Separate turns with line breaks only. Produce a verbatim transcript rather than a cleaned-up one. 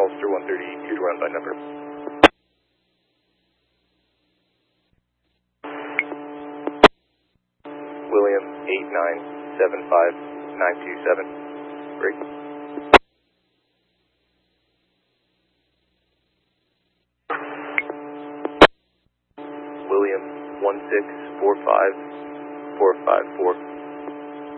Ulster one thirty, two to run by number. William eight nine seven five nine two seven. Break. William one six four five four five four.